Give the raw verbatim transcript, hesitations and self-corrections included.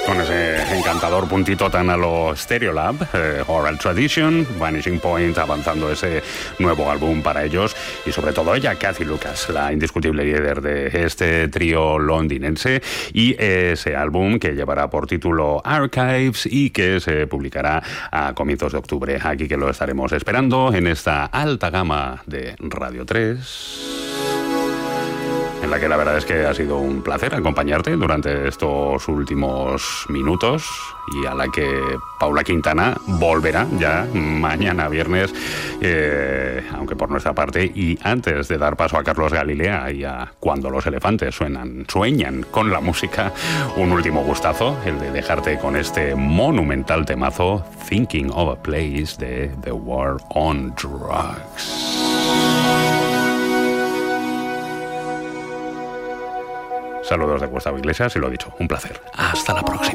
Con ese encantador puntito tan a lo Stereolab, eh, Oral Tradition, Vanishing Point, avanzando ese nuevo álbum para ellos, y sobre todo ella, Cathy Lucas, la indiscutible líder de este trío londinense, y ese álbum que llevará por título Archives y que se publicará a comienzos de octubre. Aquí que lo estaremos esperando en esta alta gama de Radio tres, en la que la verdad es que ha sido un placer acompañarte durante estos últimos minutos, y a la que Paula Quintana volverá ya mañana viernes, eh, aunque por nuestra parte, y antes de dar paso a Carlos Galilea y a Cuando los elefantes suenan, sueñan con la música, un último gustazo, el de dejarte con este monumental temazo, Thinking of a Place, de The War on Drugs. Saludos de Gustavo Iglesias, y lo dicho, un placer. Hasta la próxima.